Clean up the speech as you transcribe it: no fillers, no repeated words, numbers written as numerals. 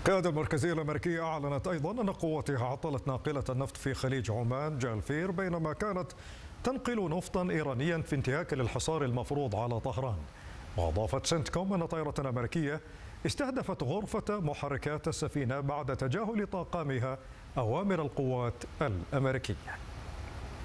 القيادة المركزية الأمريكية أعلنت أيضا أن قواتها عطلت ناقلة النفط في خليج عمان جالفير بينما كانت تنقل نفطا إيرانيا في انتهاك للحصار المفروض على طهران. وأضافت سنتكوم أن طائرة أمريكية استهدفت غرفة محركات السفينة بعد تجاهل طاقمها أوامر القوات الأمريكية.